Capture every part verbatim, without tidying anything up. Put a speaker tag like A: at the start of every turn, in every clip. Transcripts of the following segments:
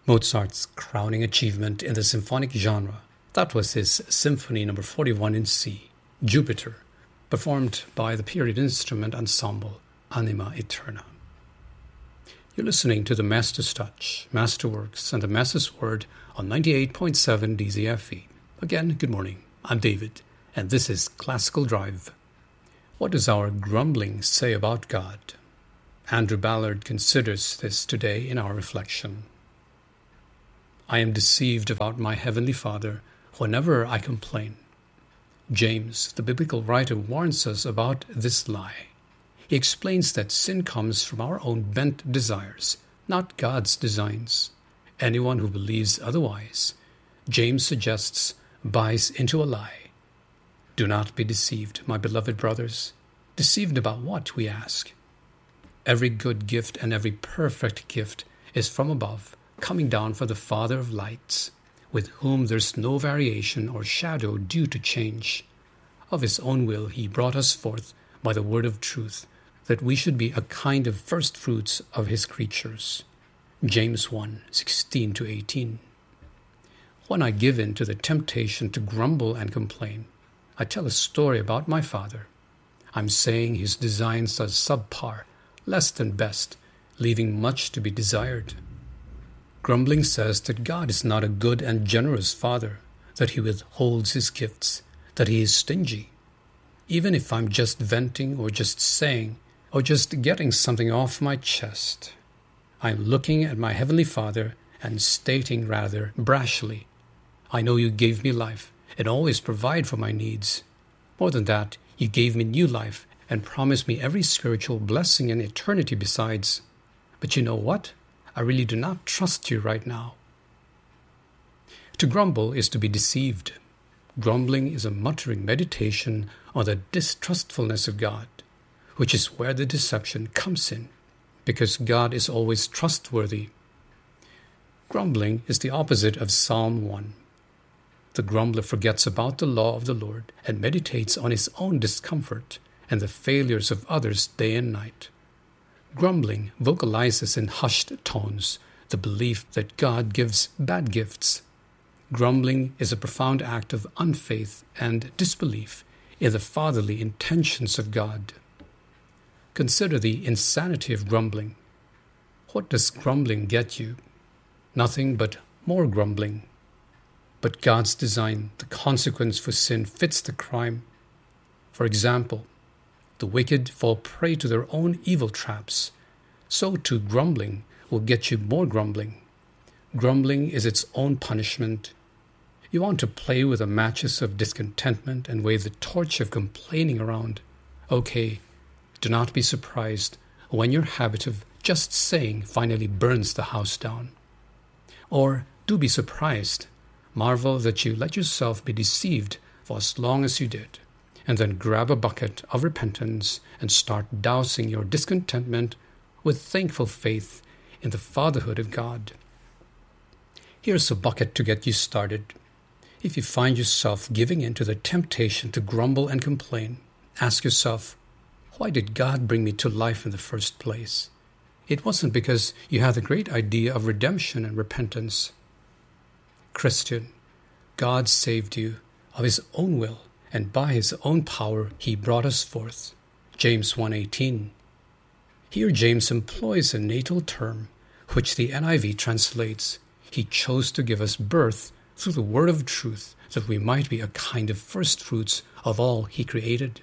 A: Mozart's crowning achievement in the symphonic genre. That was his Symphony number forty-one in C, Jupiter, performed by the period instrument ensemble Anima Eterna. You're listening to the Master's Touch, Masterworks, and the Master's Word on ninety-eight point seven D Z F E. Again, good morning. I'm David, and this is Classical Drive. What does our grumbling say about God? Andrew Ballard considers this today in our reflection. I am deceived about my Heavenly Father whenever I complain. James, the biblical writer, warns us about this lie. He explains that sin comes from our own bent desires, not God's designs. Anyone who believes otherwise, James suggests, buys into a lie. Do not be deceived, my beloved brothers. Deceived about what, we ask? Every good gift and every perfect gift is from above, coming down from the Father of lights, with whom there's no variation or shadow due to change. Of his own will he brought us forth by the word of truth, that we should be a kind of first fruits of his creatures. James one, sixteen to eighteen. When I give in to the temptation to grumble and complain, I tell a story about my father. I'm saying his designs are subpar, less than best, leaving much to be desired. Grumbling says that God is not a good and generous Father, that he withholds his gifts, that he is stingy. Even if I'm just venting or just saying or just getting something off my chest, I'm looking at my Heavenly Father and stating rather brashly, I know you gave me life and always provide for my needs. More than that, you gave me new life and promised me every spiritual blessing and eternity besides. But you know what? I really do not trust you right now. To grumble is to be deceived. Grumbling is a muttering meditation on the distrustfulness of God, which is where the deception comes in, because God is always trustworthy. Grumbling is the opposite of Psalm one. The grumbler forgets about the law of the Lord and meditates on his own discomfort and the failures of others day and night. Grumbling vocalizes in hushed tones the belief that God gives bad gifts. Grumbling is a profound act of unfaith and disbelief in the fatherly intentions of God. Consider the insanity of grumbling. What does grumbling get you? Nothing but more grumbling. But God's design, the consequence for sin, fits the crime. For example, the wicked fall prey to their own evil traps. So too grumbling will get you more grumbling. Grumbling is its own punishment. You want to play with the matches of discontentment and wave the torch of complaining around. Okay, do not be surprised when your habit of just saying finally burns the house down. Or do be surprised. Marvel that you let yourself be deceived for as long as you did, and then grab a bucket of repentance and start dousing your discontentment with thankful faith in the fatherhood of God. Here's a bucket to get you started. If you find yourself giving in to the temptation to grumble and complain, ask yourself, why did God bring me to life in the first place? It wasn't because you had the great idea of redemption and repentance. Christian, God saved you of his own will, and by his own power he brought us forth. James one eighteen. Here James employs a natal term, which the N I V translates, he chose to give us birth through the word of truth, that we might be a kind of first fruits of all he created.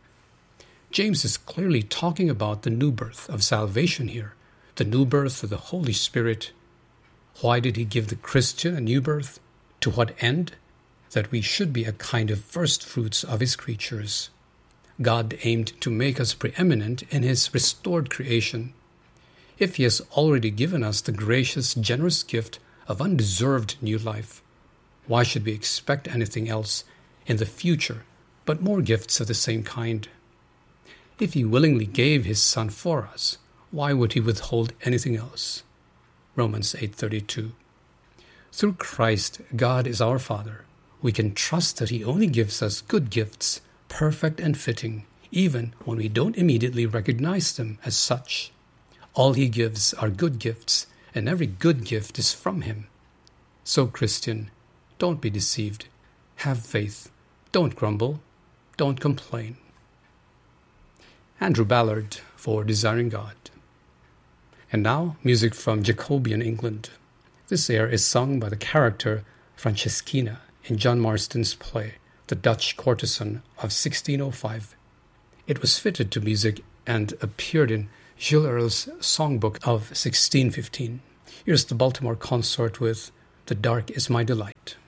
A: James is clearly talking about the new birth of salvation here, the new birth of the Holy Spirit. Why did he give the Christian a new birth? To what end? That we should be a kind of first fruits of his creatures. God aimed to make us preeminent in his restored creation. If he has already given us the gracious, generous gift of undeserved new life, why should we expect anything else in the future but more gifts of the same kind? If he willingly gave his Son for us, why would he withhold anything else? Romans eight thirty-two. Through Christ, God is our Father. We can trust that he only gives us good gifts, perfect and fitting, even when we don't immediately recognize them as such. All he gives are good gifts, and every good gift is from him. So, Christian, don't be deceived. Have faith. Don't grumble. Don't complain. Andrew Ballard for Desiring God. And now, music from Jacobean England. This air is sung by the character Franceschina in John Marston's play, The Dutch Courtesan of sixteen oh five. It was fitted to music and appeared in Jules Earle's Songbook of sixteen fifteen. Here's the Baltimore Consort with The Dark is My Delight.